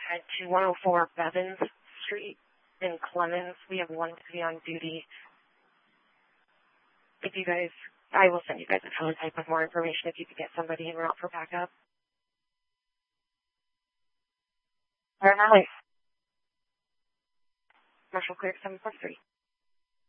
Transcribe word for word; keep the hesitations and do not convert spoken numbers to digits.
head to one oh four Bevins Street in Clemens. We have one to be on duty. If you guys, I will send you guys a teletype with more information if you could get somebody en route for backup. Very nice. Marshall Clear seven four three.